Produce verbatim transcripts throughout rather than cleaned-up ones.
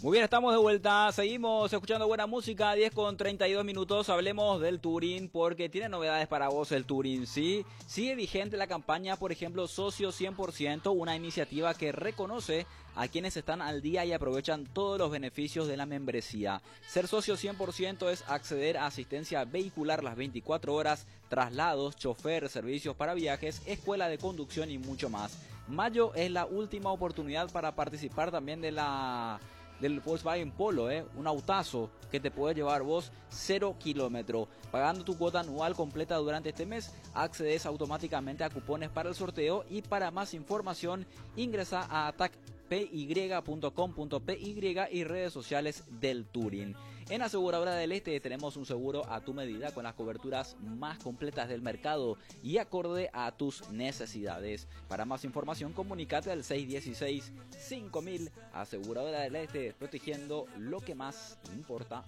Muy bien, estamos de vuelta, seguimos escuchando buena música, diez con treinta y dos minutos, hablemos del Touring porque tiene novedades para vos el Touring, ¿sí? Sigue vigente la campaña, por ejemplo, Socio cien por ciento, una iniciativa que reconoce a quienes están al día y aprovechan todos los beneficios de la membresía. Ser socio cien por ciento es acceder a asistencia vehicular las veinticuatro horas, traslados, chofer, servicios para viajes, escuela de conducción y mucho más. Mayo es la última oportunidad para participar también de la... del Volkswagen Polo, ¿eh? Un autazo que te puede llevar vos cero kilómetros. Pagando tu cuota anual completa durante este mes, accedes automáticamente a cupones para el sorteo y para más información ingresa a atac p y punto com punto p y y redes sociales del Touring. En Aseguradora del Este tenemos un seguro a tu medida con las coberturas más completas del mercado y acorde a tus necesidades. Para más información comunícate al seis uno seis, cinco mil. Aseguradora del Este, protegiendo lo que más importa.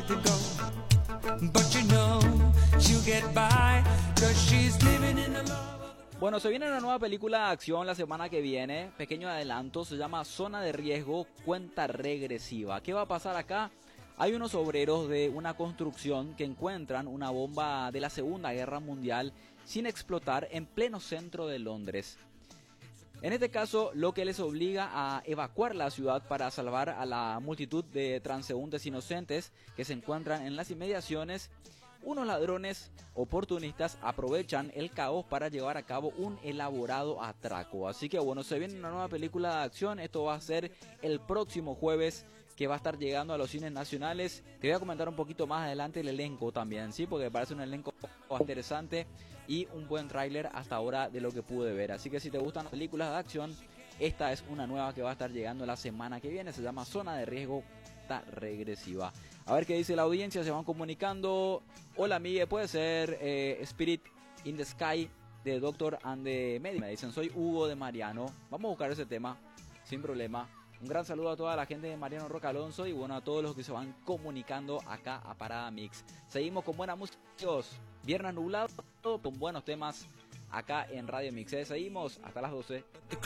Bueno, se viene una nueva película de acción la semana que viene, pequeño adelanto, se llama Zona de Riesgo, cuenta regresiva. ¿Qué va a pasar acá? Hay unos obreros de una construcción que encuentran una bomba de la Segunda Guerra Mundial sin explotar en pleno centro de Londres. En este caso, lo que les obliga a evacuar la ciudad para salvar a la multitud de transeúntes inocentes que se encuentran en las inmediaciones. Unos ladrones oportunistas aprovechan el caos para llevar a cabo un elaborado atraco. Así que bueno, se viene una nueva película de acción. Esto va a ser el próximo jueves, que va a estar llegando a los cines nacionales. Te voy a comentar un poquito más adelante el elenco también, ¿sí? Porque me parece un elenco interesante y un buen tráiler hasta ahora de lo que pude ver. Así que si te gustan las películas de acción, esta es una nueva que va a estar llegando la semana que viene. Se llama Zona de Riesgo Regresiva. A ver qué dice la audiencia, se van comunicando. Hola Miguel, puede ser eh, Spirit in the Sky de Doctor and the Medic. Me dicen, soy Hugo de Mariano. Vamos a buscar ese tema sin problema. Un gran saludo a toda la gente de Mariano Roca Alonso y bueno, a todos los que se van comunicando acá a Parada Mix. Seguimos con buena música, chicos. Viernes nublado, con buenos temas acá en Radio Mix. Seguimos hasta las doce.